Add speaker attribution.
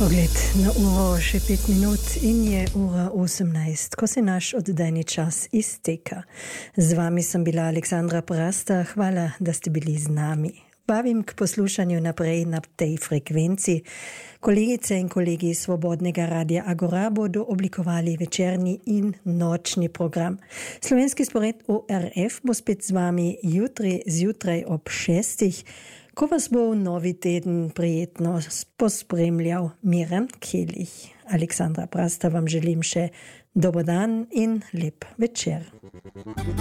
Speaker 1: Pogled na uro, še 5 minut in je ura 18, ko se naš oddajni čas izteka. Z vami sem bila Aleksandra Prasta, hvala, da ste bili z nami. Vabim k poslušanju naprej na tej frekvenci. Kolegice in kolegi Svobodnega radia Agora bodo oblikovali večerni in nočni program. Slovenski spored ORF bo spet z vami jutri zjutraj ob 6. Ko vas bo novi teden prijetno pospremljal Miran Kelih. Aleksandra Prasta vam želim še dober dan in lep večer.